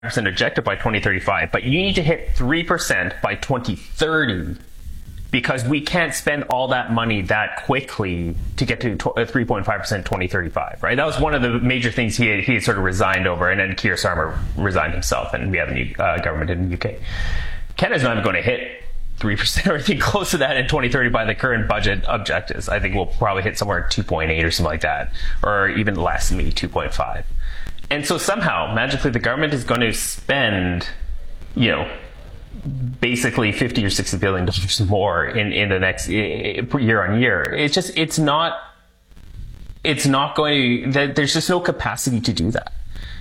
objective by 2035, but you need to hit 3% by 2030 because we can't spend all that money that quickly to get to 3.5% 2035, right? That was one of the major things he had sort of resigned over, and then Keir Starmer resigned himself, and we have a new government in the UK. Canada's not even going to hit 3% or anything close to that in 2030 by the current budget objectives. I think we'll probably hit somewhere at 2.8 or something like that, or even less, maybe 2.5. And so somehow, magically, the government is going to spend, basically $50 or $60 billion more in the next year on year. It's not going to, there's just no capacity to do that.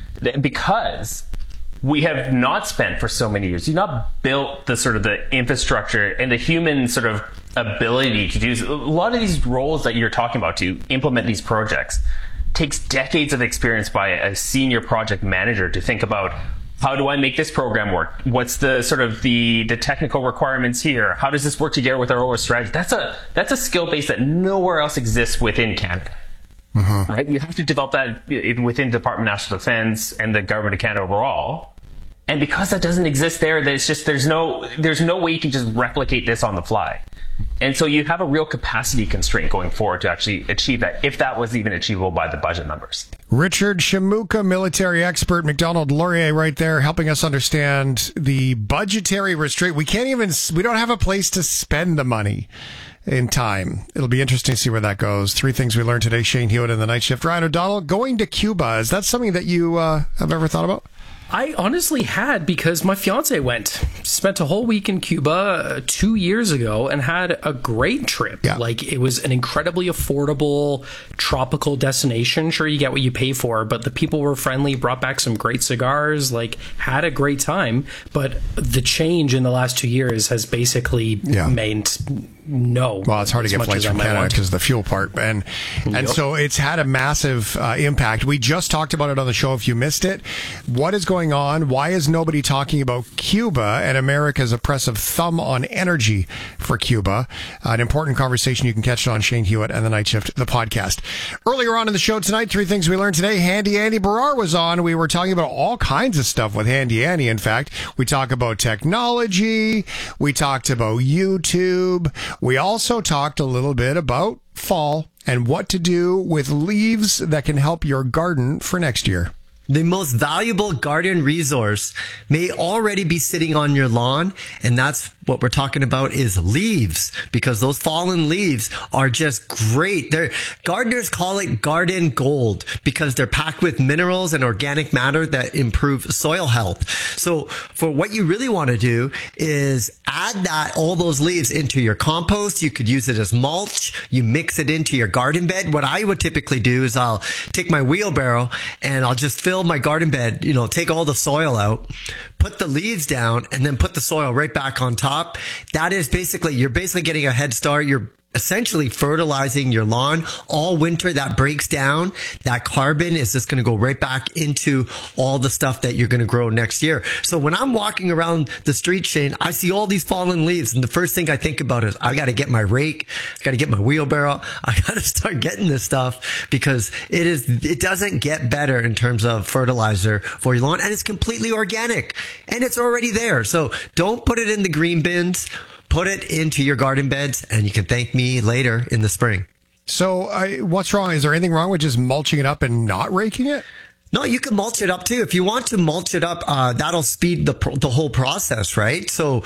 Because we have not spent for so many years. You've not built the sort of the infrastructure and the human sort of ability to do a lot of these roles that you're talking about to implement these projects. Takes decades of experience by a senior project manager to think about, how do I make this program work? What's the sort of the technical requirements here? How does this work together with our overall strategy? That's a skill base that nowhere else exists within Canada. Mm-hmm. Right? You have to develop that within the Department of National Defense and the Government of Canada overall. And because that doesn't exist there's no way you can just replicate this on the fly. And so you have a real capacity constraint going forward to actually achieve that, if that was even achievable by the budget numbers. Richard Shamuka, military expert, Macdonald Laurier right there, helping us understand the budgetary restraint. We don't have a place to spend the money in time. It'll be interesting to see where that goes. 3 things we learned today. Shane Hewitt in the night shift. Ryan O'Donnell, going to Cuba. Is that something that you have ever thought about? I honestly had, because my fiance spent a whole week in Cuba 2 years ago and had a great trip. Yeah. Like, it was an incredibly affordable tropical destination. Sure, you get what you pay for, but the people were friendly, brought back some great cigars, had a great time. But the change in the last 2 years has basically meant no. Well, it's hard to get flights from Canada because of the fuel part. And so it's had a massive impact. We just talked about it on the show if you missed it. What is going on? Why is nobody talking about Cuba and America's oppressive thumb on energy for Cuba? An important conversation. You can catch it on Shane Hewitt and the Night Shift, the podcast. Earlier on in the show tonight, 3 things we learned today. Handy Andy Barrar was on. We were talking about all kinds of stuff with Handy Andy. In fact, we talk about technology. We talked about YouTube. We also talked a little bit about fall and what to do with leaves that can help your garden for next year. The most valuable garden resource may already be sitting on your lawn, and that's what we're talking about is leaves, because those fallen leaves are just great. Gardeners call it garden gold because they're packed with minerals and organic matter that improve soil health. So for what you really want to do is add all those leaves into your compost. You could use it as mulch. You mix it into your garden bed. What I would typically do is I'll take my wheelbarrow and I'll just fill my garden bed, take all the soil out, put the leaves down, and then put the soil right back on top. That is you're basically getting a head start. You're essentially fertilizing your lawn all winter. That breaks down. That carbon is just going to go right back into all the stuff that you're going to grow next year. So when I'm walking around the street, Shane, I see all these fallen leaves. And the first thing I think about is I got to get my rake. I got to get my wheelbarrow. I got to start getting this stuff because it doesn't get better in terms of fertilizer for your lawn. And it's completely organic and it's already there. So don't put it in the green bins. Put it into your garden beds, and you can thank me later in the spring. So what's wrong? Is there anything wrong with just mulching it up and not raking it? No, you can mulch it up too. If you want to mulch it up, that'll speed the whole process, right? So,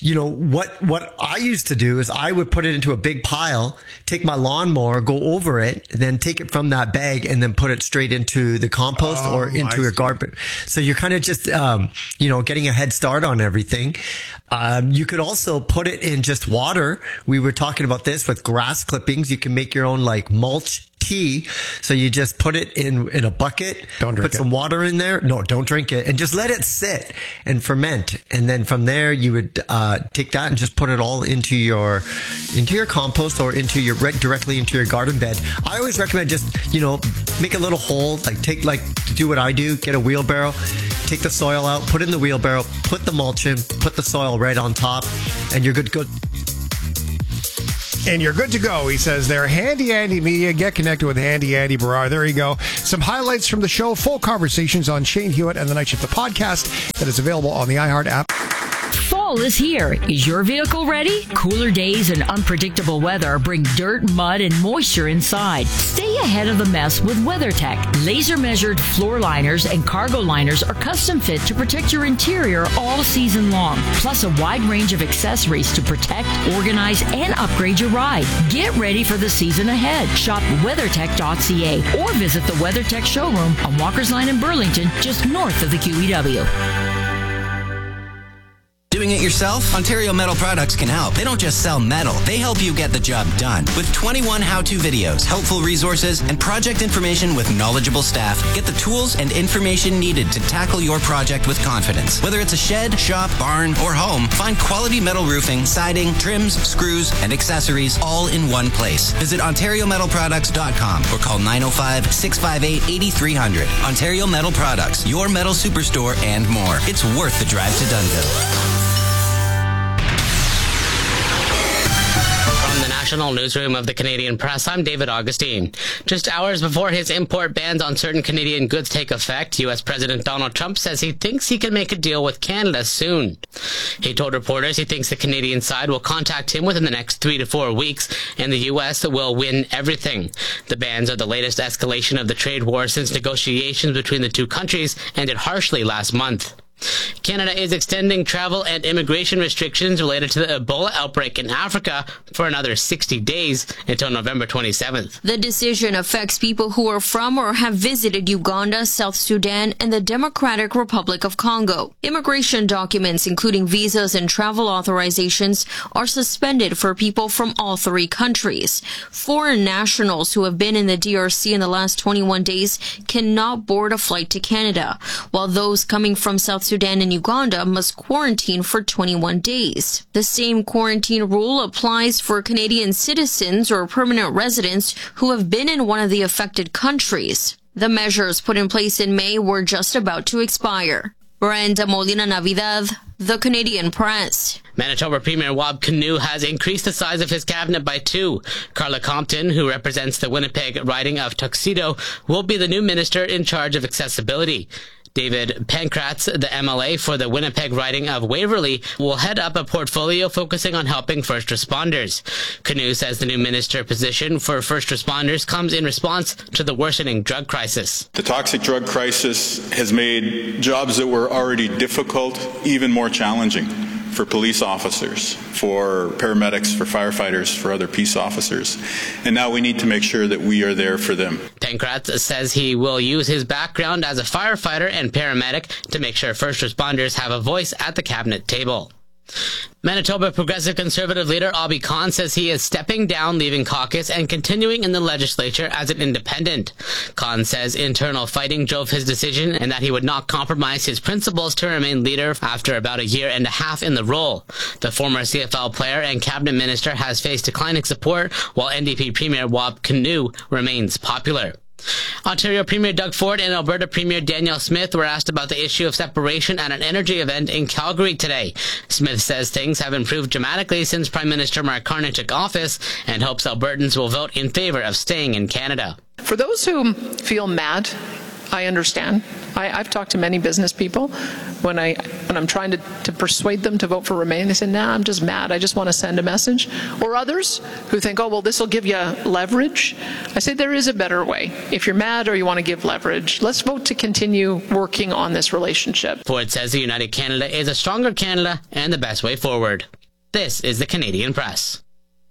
what I used to do is I would put it into a big pile, take my lawnmower, go over it, then take it from that bag and then put it straight into the compost or into your garden. So you're kind of just, getting a head start on everything. You could also put it in just water. We were talking about this with grass clippings. You can make your own mulch tea. So you just put it in a bucket, put some water in there. No, don't drink it, and just let it sit and ferment. And then from there, you would take that and just put it all into your compost or directly into your garden bed. I always recommend just make a little hole, do what I do, get a wheelbarrow, take the soil out, put it in the wheelbarrow, put the mulch in, put the soil right on top, and you're good. and you're good to go. He says there. Handy Andy Media. Get connected with Handy Andy Barrar. There you go. Some highlights from the show. Full conversations on Shane Hewitt and the Night Shift, the podcast that is available on the iHeart app. Fall is here. Is your vehicle ready? Cooler days and unpredictable weather bring dirt, mud, and moisture inside. Stay ahead of the mess with WeatherTech. Laser-measured floor liners and cargo liners are custom fit to protect your interior all season long. Plus a wide range of accessories to protect, organize, and upgrade your ride. Get ready for the season ahead. Shop WeatherTech.ca or visit the WeatherTech showroom on Walker's Line in Burlington, just north of the QEW. Doing it yourself? Ontario Metal Products can help. They don't just sell metal, they help you get the job done. With 21 how-to videos, helpful resources, and project information with knowledgeable staff, get the tools and information needed to tackle your project with confidence. Whether it's a shed, shop, barn, or home, find quality metal roofing, siding, trims, screws, and accessories all in one place. Visit OntarioMetalProducts.com or call 905-658-8300. Ontario Metal Products, your metal superstore and more. It's worth the drive to Dunnville. National Newsroom of the Canadian Press, I'm David Augustine. Just hours before his import bans on certain Canadian goods take effect, U.S. President Donald Trump says he thinks he can make a deal with Canada soon. He told reporters he thinks the Canadian side will contact him within the next 3 to 4 weeks, and the U.S. will win everything. The bans are the latest escalation of the trade war since negotiations between the two countries ended harshly last month. Canada is extending travel and immigration restrictions related to the Ebola outbreak in Africa for another 60 days until November 27th. The decision affects people who are from or have visited Uganda, South Sudan, and the Democratic Republic of Congo. Immigration documents, including visas and travel authorizations, are suspended for people from all three countries. Foreign nationals who have been in the DRC in the last 21 days cannot board a flight to Canada, while those coming from South Sudan and Uganda must quarantine for 21 days. The same quarantine rule applies for Canadian citizens or permanent residents who have been in one of the affected countries. The measures put in place in May were just about to expire. Brenda Molina Navidad, The Canadian Press. Manitoba Premier Wab Kinew has increased the size of his cabinet by 2. Carla Compton, who represents the Winnipeg riding of Tuxedo, will be the new minister in charge of accessibility. David Pankratz, the MLA for the Winnipeg riding of Waverley, will head up a portfolio focusing on helping first responders. Kinew says the new minister position for first responders comes in response to the worsening drug crisis. The toxic drug crisis has made jobs that were already difficult even more challenging for police officers, for paramedics, for firefighters, for other peace officers. And now we need to make sure that we are there for them. Pankratz says he will use his background as a firefighter and paramedic to make sure first responders have a voice at the cabinet table. Manitoba Progressive Conservative leader Abhi Khan says he is stepping down, leaving caucus, and continuing in the legislature as an independent. Khan says internal fighting drove his decision and that he would not compromise his principles to remain leader after about a year and a half in the role. The former CFL player and cabinet minister has faced declining support, while NDP Premier Wab Kinew remains popular. Ontario Premier Doug Ford and Alberta Premier Danielle Smith were asked about the issue of separation at an energy event in Calgary today. Smith says things have improved dramatically since Prime Minister Mark Carney took office and hopes Albertans will vote in favour of staying in Canada. For those who feel mad, I understand. I've talked to many business people when I'm trying to persuade them to vote for Remain. They say, nah, I'm just mad. I just want to send a message. Or others who think, oh, well, this will give you leverage. I say there is a better way. If you're mad or you want to give leverage, let's vote to continue working on this relationship. Ford says the United Canada is a stronger Canada and the best way forward. This is the Canadian Press.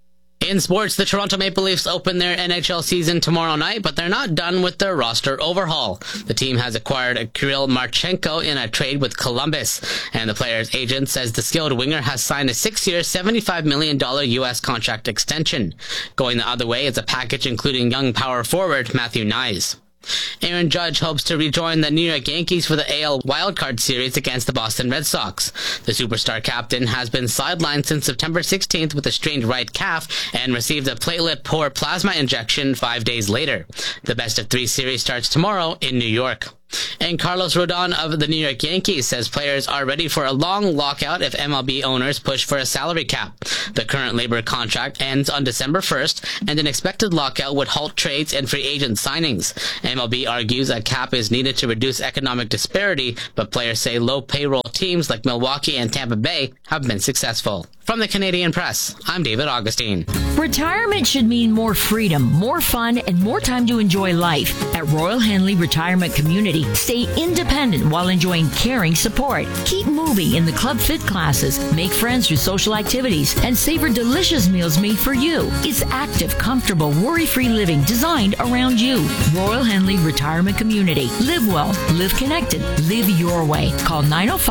In sports, the Toronto Maple Leafs open their NHL season tomorrow night, but they're not done with their roster overhaul. The team has acquired Kirill Marchenko in a trade with Columbus, and the player's agent says the skilled winger has signed a 6-year, $75 million U.S. contract extension. Going the other way is a package including young power forward Matthew Knies. Aaron Judge hopes to rejoin the New York Yankees for the AL wildcard series against the Boston Red Sox. The superstar captain has been sidelined since September 16th with a strained right calf and received a platelet-poor plasma injection 5 days later. The best-of-3 series starts tomorrow in New York. And Carlos Rodon of the New York Yankees says players are ready for a long lockout if MLB owners push for a salary cap. The current labor contract ends on December 1st, and an expected lockout would halt trades and free agent signings. MLB argues a cap is needed to reduce economic disparity, but players say low payroll teams like Milwaukee and Tampa Bay have been successful. From the Canadian Press, I'm David Augustine. Retirement should mean more freedom, more fun, and more time to enjoy life. At Royal Henley Retirement Community, stay independent while enjoying caring support. Keep moving in the Club Fit classes, make friends through social activities, and savor delicious meals made for you. It's active, comfortable, worry-free living designed around you. Royal Henley Retirement Community. Live well, live connected, live your way. Call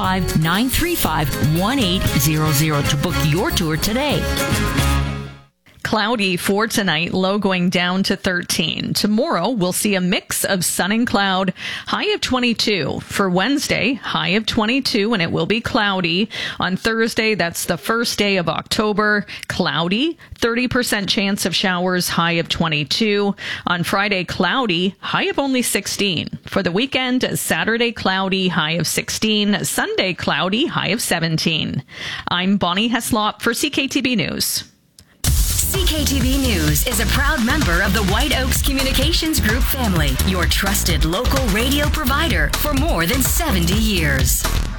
905-935-1800 to book your tour today. Cloudy for tonight, low going down to 13. Tomorrow, we'll see a mix of sun and cloud, high of 22. For Wednesday, high of 22, and it will be cloudy. On Thursday, that's the first day of October, cloudy, 30% chance of showers, high of 22. On Friday, cloudy, high of only 16. For the weekend, Saturday, cloudy, high of 16. Sunday, cloudy, high of 17. I'm Bonnie Heslop for CKTB News. CKTB News is a proud member of the White Oaks Communications Group family, your trusted local radio provider for more than 70 years.